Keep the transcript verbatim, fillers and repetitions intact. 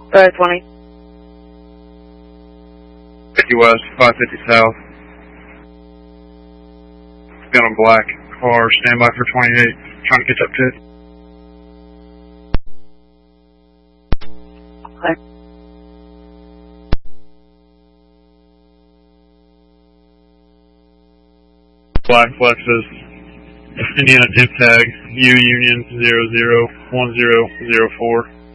five twenty. fifty west, five fifty south. Got a black car, stand by for twenty-eight, trying to catch up to it. Okay. Black Lexus, Indiana Tip Tag, U Union zero zero one zero zero four.